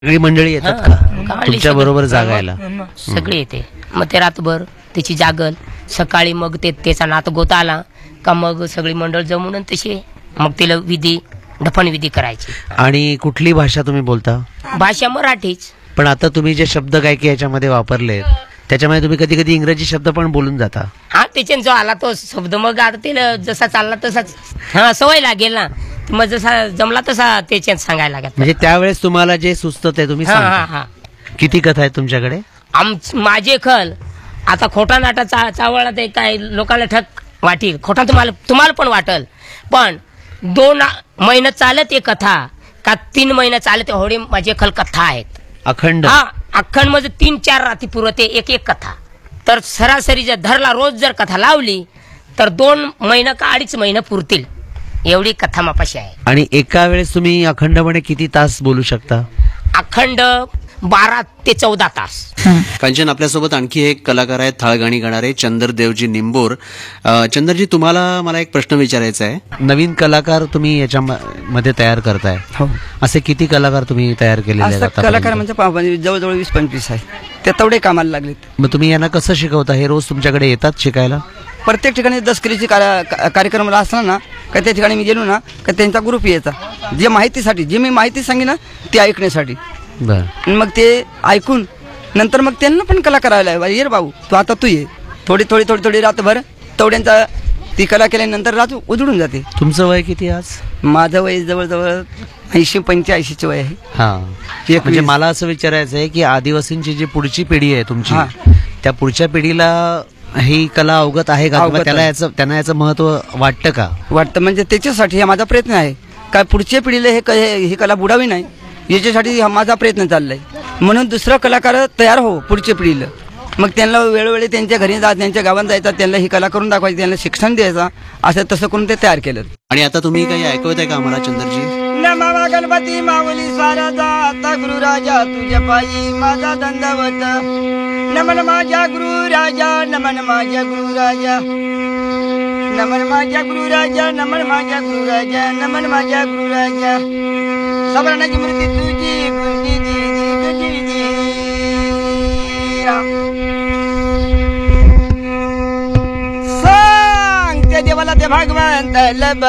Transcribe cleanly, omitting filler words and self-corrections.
सगळी मंडळी येतात का तुमच्या बरोबर जागायला? सगळे येते. मग ते रातभर त्याची जागल, सकाळी मग त्याचा नात गोता आला का मग सगळी मंडळ जमून तशी मग तिला विधी दफन विधी करायची. आणि कुठली भाषा तुम्ही बोलता? भाषा मराठीच. पण आता तुम्ही जे शब्द काय की याच्यामध्ये वापरले त्याच्यामध्ये तुम्ही कधी कधी इंग्रजी शब्द पण बोलून जाता. हा त्याच्याने जो आला तो शब्द मग आता तिला जसा चालला तसाच हा सवय लागेल ना, मग जसा जमला तसा त्याच्यात सांगायला लागत. म्हणजे त्यावेळेस तुम्हाला जे सुचतं ते तुम्ही सांगता. किती कथा आहेत तुमच्याकडे? माझे खल आता खोटा नाटा चावळला ते काय लोकांना ठक वाटील, खोटा तुम्हाला पण वाटल, पण 2 महिने चालत एक कथा का 3 महिने चालत होडी माझे खल कथा आहेत अखंड. हा अखंड म्हणजे 3-4 रात्री पुरते एक कथा. तर सरासरी जर धरला रोज जर कथा लावली तर 2 महिने का 2.5 महिने पुरतील एवढी कथा मापाशी आहे. आणि एका वेळेस तुम्ही अखंडपणे किती तास बोलू शकता? अखंड 12 ते 14 तास. कांचन, आपल्यासोबत आणखी एक कलाकार आहेत, थाळगाणी गाणारे चंद्रदेवजी निंबोर. चंद्रजी, तुम्हाला मला एक प्रश्न विचारायचा आहे. नवीन कलाकार तुम्ही याच्यामध्ये तयार करताय, असे किती कलाकार तुम्ही तयार केलेले आहेत? कलाकार म्हणजे जवळजवळ 20-25 आहे, ते तेवढे कामाला लागलेत. मग तुम्ही यांना कसं शिकवता? हे रोज तुमच्याकडे येतात शिकायला? प्रत्येक ठिकाणी दसकरीची कार्यक्रमाला असला ना का त्या ठिकाणी मी गेलो ना का त्यांचा ग्रुप यायचा, जे माहितीसाठी जे मी माहिती सांगे ना ते ऐकण्यासाठी. मग ते ऐकून नंतर मग त्यांना पण कला करायला ये रे भाऊ तू ये, थोडी रातभर तेवढ्यांचा ती कला केल्यानंतर रात उजळून जाते. तुमचं वय किती आज? माझं वय जवळजवळ 80-85 वय आहे. हा, म्हणजे मला असं विचारायचं आहे की आदिवासींची जी पुढची पिढी आहे तुमची, त्या पुढच्या पिढीला ही कला अवगत आहे का? त्यांना याचं महत्व वाटतं का? वाटतं, म्हणजे त्याच्यासाठी हा माझा प्रयत्न आहे. काय पुढच्या पिढीला ही कला बुडावी नाही याच्यासाठी हा माझा प्रयत्न चाललाय. म्हणून दुसरा कलाकार तयार हो पुढच्या पिढीला, मग त्यांना वेळोवेळी त्यांच्या घरी जात, त्यांच्या गावात जायचं, त्यांना ही कला करून दाखवायची, त्यांना शिक्षण द्यायचं, असं तसं करून ते तयार केलं. आणि आता तुम्ही काही ऐकवताय का आम्हाला चंद्रजी? नमावा गणपती माऊली स्वाराजा, आता गुरु राजा तुझ्या पायी माझा दंडवत. नमन माझ्या गुरु राजा, नमन माझ्या गुरु राजा, नमन माझ्या गुरु राजा, नमन माझ्या गुरु राजा, नमन माझ्या गुरु राजा. सबरणाची मूर्ती तुझी गुंजी जी सांग त्या देवाला ते भगवंत लब